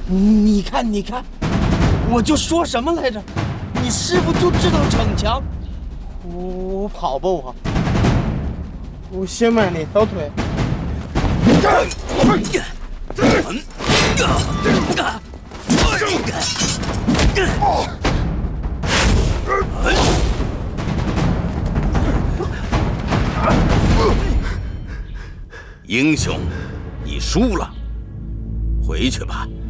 你看，我就说什么来着？你师傅就知道逞强。我跑吧，我先迈哪条腿？ 英雄，你输了，回去吧。